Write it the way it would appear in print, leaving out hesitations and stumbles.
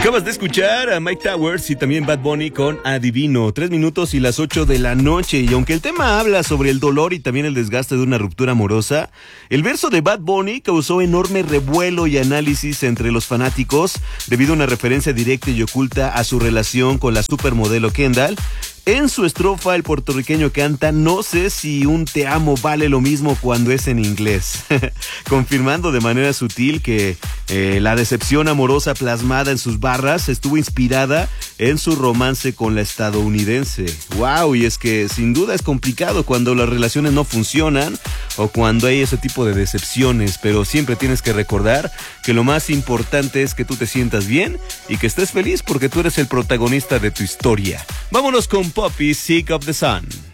Acabas de escuchar a Mike Towers y también Bad Bunny con Adivino. 3 minutos y las 8 de la noche. Y aunque el tema habla sobre el dolor y también el desgaste de una ruptura amorosa, el verso de Bad Bunny causó enorme revuelo y análisis entre los fanáticos debido a una referencia directa y oculta a su relación con la supermodelo Kendall. En su estrofa, el puertorriqueño canta: no sé si un te amo vale lo mismo cuando es en inglés, confirmando de manera sutil que la decepción amorosa plasmada en sus barras estuvo inspirada en su romance con la estadounidense. ¡Wow! Y es que sin duda es complicado cuando las relaciones no funcionan o cuando hay ese tipo de decepciones, pero siempre tienes que recordar que lo más importante es que tú te sientas bien y que estés feliz porque tú eres el protagonista de tu historia. Vámonos con Poppy, Sick of the Sun.